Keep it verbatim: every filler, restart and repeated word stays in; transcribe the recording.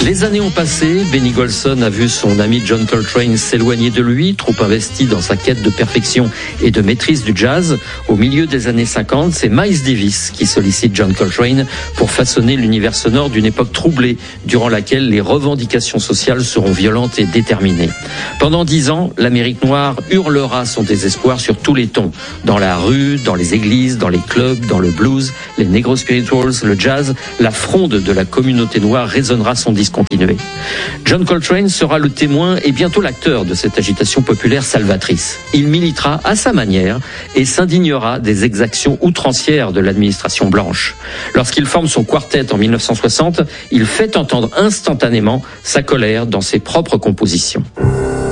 Les années ont passé, Benny Golson a vu son ami John Coltrane s'éloigner de lui, trop investi dans sa quête de perfection et de maîtrise du jazz. Au milieu des années cinquante, c'est Miles Davis qui sollicite John Coltrane pour façonner l'univers sonore d'une époque troublée, durant laquelle les revendications sociales seront violentes et déterminées. Pendant dix ans, l'Amérique noire hurlera son désespoir sur tous les tons. Dans la rue, dans les églises, dans les clubs, dans le blues, les negro spirituals, le jazz, la fronde de la communauté noire résonnera son discontinué. John Coltrane sera le témoin et bientôt l'acteur de cette agitation populaire salvatrice. Il militera à sa manière et s'indignera des exactions outrancières de l'administration blanche. Lorsqu'il forme son quartet en mille neuf cent soixante, il fait entendre instantanément sa colère dans ses propres compositions.